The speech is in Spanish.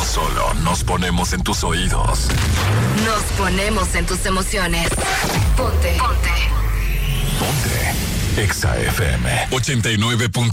No solo nos ponemos en tus oídos. Nos ponemos en tus emociones. Ponte. Ponte. Exa FM 89.9.